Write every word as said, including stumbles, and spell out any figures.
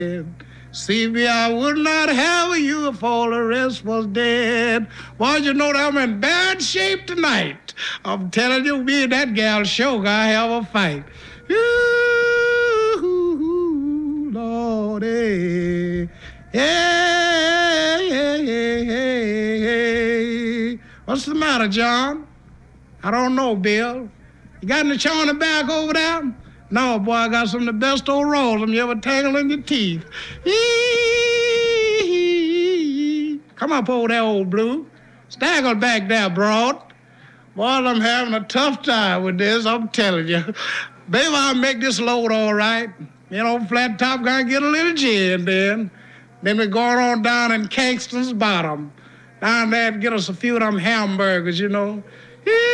See me, I would not have you if all the rest was dead. Well, you know that I'm in bad shape tonight. I'm telling you, me and that gal sure gonna have a fight. Ooh, Lordy. Hey, hey, hey, hey, hey. What's the matter, John? I don't know, Bill. You got any chawing back over there? No, boy, I got some of the best old rolls you ever tangle in your teeth. Eee. Come up over there, old Blue. Stagger back there, broad. Boy, I'm having a tough time with this, I'm telling you. Baby, I'll make this load all right. You know, Flat Top gonna get a little gin then. Then we're going on down in Kingston's Bottom. Down there to get us a few of them hamburgers, you know. Eee.